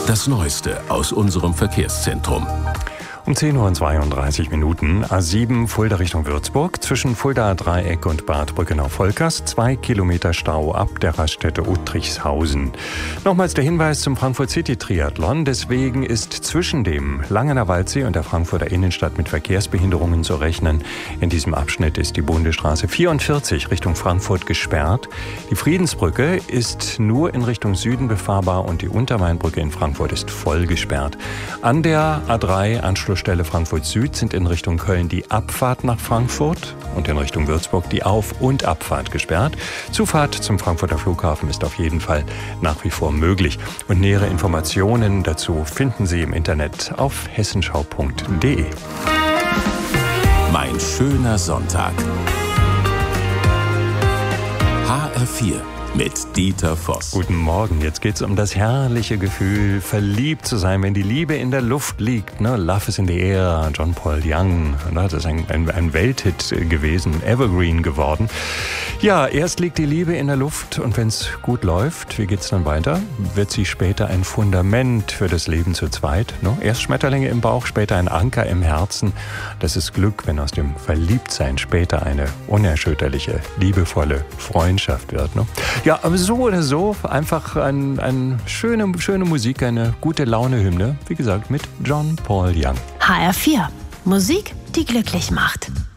Das Neueste aus unserem Verkehrszentrum. Um 10:32 Uhr, A7 Fulda Richtung Würzburg, zwischen Fuldaer Dreieck und Bad Brückenau-Volkers, 2 Kilometer Stau ab der Raststätte Uttrichshausen. Nochmals der Hinweis zum Frankfurt City Triathlon. Deswegen ist zwischen dem Langener Waldsee und der Frankfurter Innenstadt mit Verkehrsbehinderungen zu rechnen. In diesem Abschnitt ist die Bundesstraße 44 Richtung Frankfurt gesperrt. Die Friedensbrücke ist nur in Richtung Süden befahrbar und die Untermainbrücke in Frankfurt ist voll gesperrt. An der A3 Anschlussstelle Frankfurt Süd sind in Richtung Köln die Abfahrt nach Frankfurt und in Richtung Würzburg die Auf- und Abfahrt gesperrt. Zufahrt zum Frankfurter Flughafen ist auf jeden Fall nach wie vor möglich. Und nähere Informationen dazu finden Sie im Internet auf hessenschau.de. Mein schöner Sonntag. HR4 mit Dieter Voss. Guten Morgen, jetzt geht's um das herrliche Gefühl, verliebt zu sein, wenn die Liebe in der Luft liegt. Ne? Love is in the air, John Paul Young. Das ist ein Welthit gewesen, Evergreen geworden. Ja, erst liegt die Liebe in der Luft und wenn's gut läuft, wie geht's dann weiter? Wird sie später ein Fundament für das Leben zu zweit? Ne? Erst Schmetterlinge im Bauch, später ein Anker im Herzen. Das ist Glück, wenn aus dem Verliebtsein später eine unerschütterliche, liebevolle Freundschaft wird. Ne? Ja, aber so oder so, einfach eine schöne Musik, eine gute Laune-Hymne. Wie gesagt, mit John Paul Young. HR4. Musik, die glücklich macht.